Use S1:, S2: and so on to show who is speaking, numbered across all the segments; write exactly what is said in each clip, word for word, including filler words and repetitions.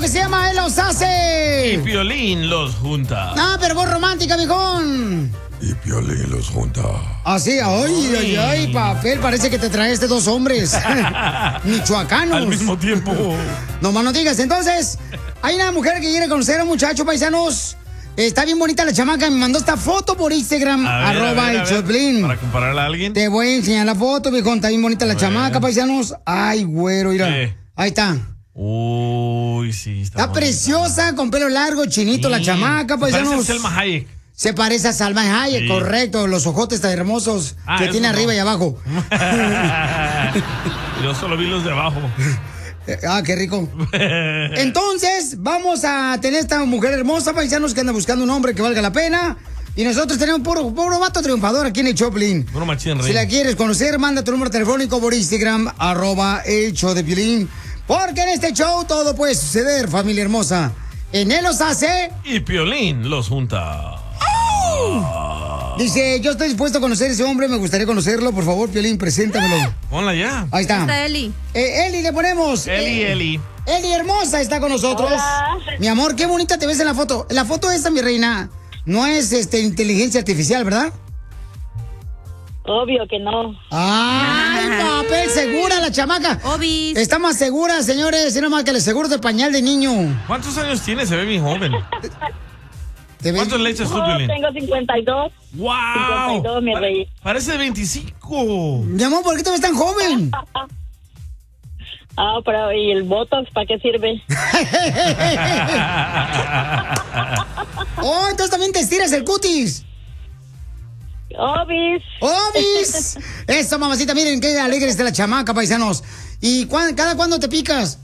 S1: que se llama Él los hace.
S2: Y Piolín los junta.
S1: No, pero vos romántica, viejón.
S3: Y Piolín los junta.
S1: Así, ay, ay, ay, papel, parece que te traeste dos hombres michoacanos.
S2: Al mismo tiempo.
S1: No más no digas. Entonces, hay una mujer que quiere conocer a un muchacho, paisanos. Está bien bonita la chamaca, me mandó esta foto por Instagram,
S2: A ver,
S1: arroba
S2: a ver,
S1: el
S2: a ver,
S1: Choplin.
S2: Para compararla a alguien.
S1: Te voy a enseñar la foto, viejón, está bien bonita la chamaca, paisanos. Ay, güero, mira.
S2: Sí.
S1: Ahí está.
S2: Uy, sí, está,
S1: Está preciosa, con pelo largo, chinito
S2: Sí.
S1: la chamaca,
S2: Se
S1: paisanos.
S2: parece a Selma Hayek.
S1: Se parece a Salma Hayek,
S2: Sí.
S1: correcto. Los ojotes tan hermosos
S2: Ah,
S1: que
S2: eso
S1: tiene
S2: no.
S1: arriba y abajo.
S2: Yo solo vi los de abajo.
S1: Eh, Ah, qué rico. Entonces, vamos a tener esta mujer hermosa, paisanos, que anda buscando un hombre que valga la pena. Y nosotros tenemos puro, puro vato triunfador aquí en el Choplin.
S2: Puro machín,
S1: Si
S2: rey.
S1: la quieres conocer, manda tu número telefónico por Instagram, arroba el show de Piolín. Porque en este show todo puede suceder, familia hermosa. En él los hace.
S2: Y Piolín los junta.
S1: Dice, yo estoy dispuesto a conocer a ese hombre, me gustaría conocerlo. Por favor, Piolín, preséntamelo.
S2: Ponla ya.
S1: Ahí está.
S4: Está Eli.
S1: Eh, Eli le ponemos.
S2: Eli,
S1: eh,
S2: Eli.
S1: Eli hermosa está con nosotros.
S5: Hola.
S1: Mi amor, qué bonita te ves en la foto. La foto esa, mi reina, no es este inteligencia artificial, ¿verdad?
S5: Obvio que no.
S1: Ay, papel, segura la chamaca.
S4: Obis.
S1: Está más segura, señores, y no más que el seguro de pañal de niño.
S2: ¿Cuántos años tiene? Se ve bien joven.
S1: ¿Te ves?
S2: ¿Cuántos le echas tú,
S5: No,
S2: Piolín?
S5: tengo cincuenta y dos.
S2: ¡Wow!
S5: cincuenta y dos, mi
S2: Pare-
S5: rey.
S2: Parece de veinticinco.
S1: Mi amor, ¿por qué te ves tan joven?
S5: Ah, pero ¿y el Botox para qué sirve?
S1: Oh, entonces también te estiras el cutis.
S5: Obis.
S1: ¡Obis! Eso, mamacita, miren qué alegre está la chamaca, paisanos. ¿Y cuán- cada cuándo te picas?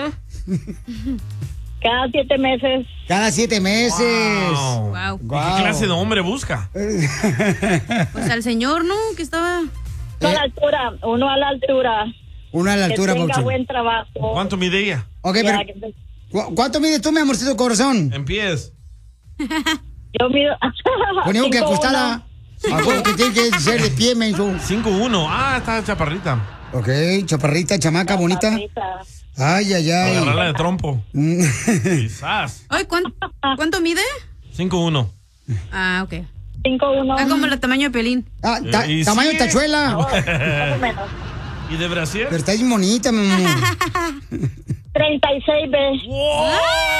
S5: Cada siete meses.
S1: Cada siete meses.
S2: Wow.
S4: Wow.
S2: ¿Y
S1: Wow.
S2: qué clase de hombre busca?
S4: Pues al señor, ¿no? Que estaba.
S5: Uno a la altura. Uno a la altura.
S1: Una a la
S5: Que
S1: altura,
S5: tenga
S1: Pauchón.
S5: buen trabajo.
S2: ¿Cuánto mide ella?
S1: Ok,
S5: Ya,
S1: pero
S5: que-
S1: ¿cu- ¿cuánto mides tú, mi amorcito corazón?
S2: En pies.
S5: Yo mido.
S1: Ponemos que
S5: cinco
S1: acostada. A huevo que tiene que ser de pie, menso.
S2: cinco uno. Ah, está chaparrita.
S1: Ok, chaparrita, chamaca, bonita.
S5: Chaparrita.
S1: Ay, ay, ay.
S2: Agarrarla de trompo. Quizás.
S4: Ay, ¿cuánto, ¿cuánto mide?
S2: cinco uno.
S4: Ah, ok.
S5: cinco uno.
S4: Ah, como el tamaño de Pelín.
S1: Ah, ta-
S2: Eh, y
S1: tamaño
S2: sí.
S1: tachuela.
S5: Más o menos.
S2: ¿Y de Brasil?
S1: Pero está bien bonita, mi amor.
S5: treinta y seis B.
S2: ¡Wow!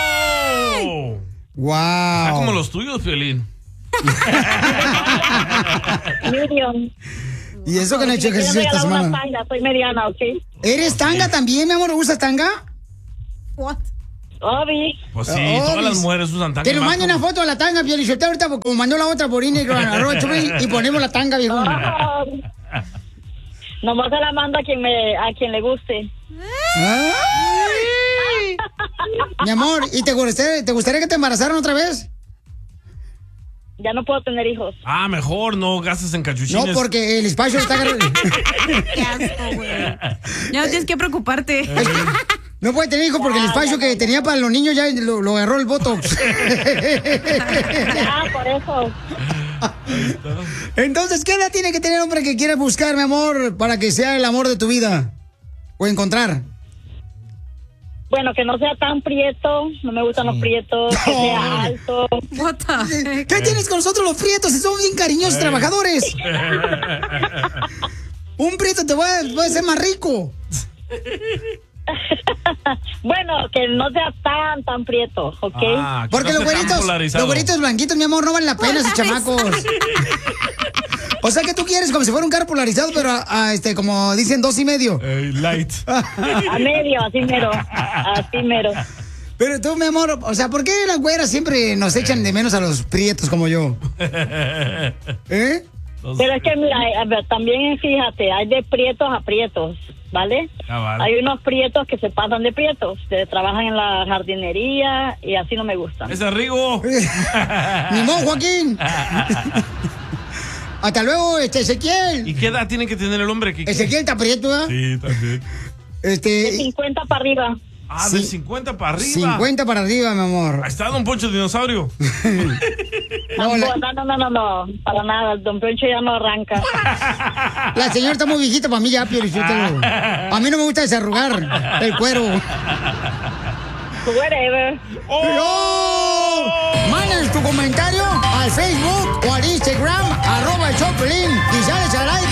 S2: Está como
S1: Wow.
S2: los tuyos, Piolín.
S5: Medium.
S1: Y eso que no he hecho
S5: Si me
S1: ejercicio
S5: quieren
S1: esta
S5: regalar
S1: semana.
S5: una tanga, soy mediana, ¿ok?
S1: ¿Eres tanga también, mi amor? ¿Usas tanga?
S4: What?
S5: Obis.
S2: Pues sí,
S1: Oh,
S2: todas las
S1: mis-
S2: mujeres usan tanga.
S1: Que nos
S2: más
S1: mande una
S2: como-
S1: foto de la tanga, Piolín. Yo ahorita, como mandó la otra por Instagram, arroba Choplin, y ponemos la tanga, viejo.
S5: Oh. Nomás se la mando a quien, me, a quien le guste.
S1: Ay. Mi amor, ¿y te gustaría, te gustaría que te embarazaran otra vez?
S5: Ya no puedo tener hijos.
S2: Ah, mejor no gastes en cachuchines.
S1: No, porque el espacio está agarrado.
S4: Qué asco, güey. Ya no tienes que preocuparte.
S1: No puede tener hijos porque el espacio que tenía para los niños ya lo, lo agarró el Botox.
S5: Ah, por eso.
S1: Entonces, ¿qué edad tiene que tener hombre que quiera buscar, mi amor, para que sea el amor de tu vida? O encontrar.
S5: Bueno, que no sea tan prieto. No me gustan los prietos. Que sea alto.
S4: What the heck?
S1: ¿Qué tienes con nosotros los prietos? Si somos bien cariñosos trabajadores. Un prieto te va a, va a ser más rico.
S5: Bueno, que no sea tan, tan prieto, ¿ok?
S2: Ah, que
S1: Porque
S2: no
S1: los
S2: esté tan
S1: güeritos,
S2: polarizado.
S1: los güeritos blanquitos, mi amor, no valen la pena esos chamacos. O sea que tú quieres como si fuera un carro polarizado, pero a, a, este, como dicen, dos y medio.
S2: Eh, light.
S5: A medio, así mero. Así mero.
S1: Pero tú, mi amor, o sea, ¿por qué las güeras siempre nos echan de menos a los prietos como yo? ¿Eh?
S5: Pero es que, mira, a ver, también fíjate, hay de prietos a prietos, ¿vale?
S2: Ah, vale.
S5: Hay unos prietos que se pasan de prietos, que trabajan en la jardinería y así no me gustan.
S2: ¡Es Rigo!
S1: Ni modo, Joaquín. Hasta luego, este, Ezequiel.
S2: ¿Y qué edad tiene que tener el hombre? que
S1: Ezequiel está prieto, ¿eh?
S2: Sí, también.
S5: De
S1: Este,
S5: cincuenta para arriba.
S2: Ah,
S1: Sí.
S2: de cincuenta para arriba.
S1: cincuenta para arriba, mi amor.
S2: Ahí está Don Poncho Dinosaurio.
S1: No, la,
S5: No, no, no, no, no, para nada, el Don Poncho ya no arranca.
S1: la señora está muy viejita para mí ya, Piolichotelo. A mí no me gusta desarrugar el cuero.
S5: Whatever.
S1: ¡Oh! Mándanos tu comentario al Facebook o al Instagram, arroba el Choplin, y sales al aire.